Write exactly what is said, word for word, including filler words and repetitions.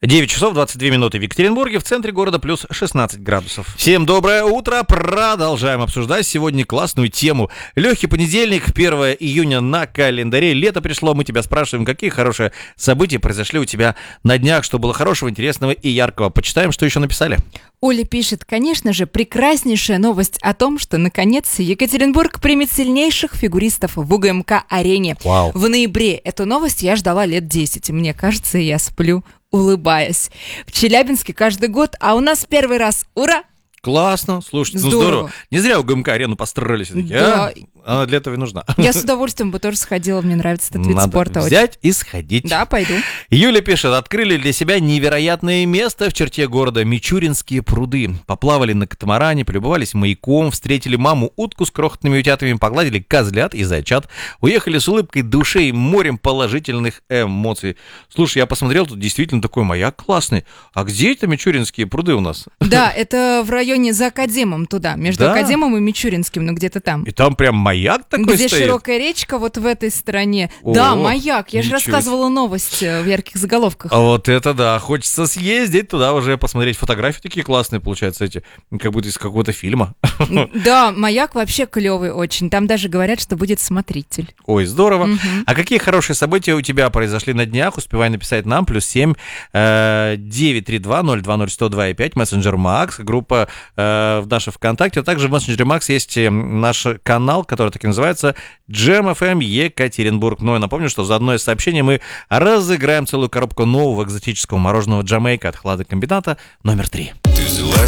девять часов двадцать две минуты в Екатеринбурге, в центре города плюс шестнадцать градусов. Всем доброе утро, продолжаем обсуждать сегодня классную тему. Легкий понедельник, первое июня на календаре, лето пришло, мы тебя спрашиваем, какие хорошие события произошли у тебя на днях, что было хорошего, интересного и яркого. Почитаем, что еще написали. Оля пишет, конечно же, прекраснейшая новость о том, что, наконец, Екатеринбург примет сильнейших фигуристов в УГМК-арене. Вау. В ноябре эту новость я ждала лет десять. Мне кажется, я сплю, улыбаясь. В Челябинске каждый год, а у нас первый раз. Ура! Классно, слушайте, ну Здорово. здорово. Не зря УГМК-арену построили все-таки, Да. а? Она для этого и нужна. Я с удовольствием бы тоже сходила, мне нравится этот вид Надо спорта. очень. взять и сходить. Да, пойду. Юля пишет, открыли для себя невероятное место в черте города Мичуринские пруды. Поплавали на катамаране, полюбовались маяком, встретили маму-утку с крохотными утятами, погладили козлят и зайчат, уехали с улыбкой души и морем положительных эмоций. Слушай, я посмотрел, тут действительно такой маяк классный. А где это Мичуринские пруды у нас? Да, это в районе за Академом туда, между Да? Академом и Мичуринским, ну где-то там. И там прям маяк такой Где стоит? широкая речка, вот в этой стороне. О, Да, маяк. Я же ничего себе. рассказывала новость э, в ярких заголовках. А вот это да, хочется съездить туда уже, посмотреть фотографии такие классные, получаются эти, как будто из какого-то фильма. Да, маяк вообще клевый очень. Там даже говорят, что будет смотритель. Ой, здорово. Мгм. А какие хорошие события у тебя произошли на днях? Успевай написать нам. Плюс семь девять три два ноль два ноль сто два и пять. Мессенджер Макс. Группа э, в нашей ВКонтакте. А также в мессенджере Макс есть э, наш канал, который так и называется Джем эф эм Екатеринбург. Ну и напомню, что за одно из сообщений мы разыграем целую коробку нового экзотического мороженого Джамейка от хладокомбината номер три.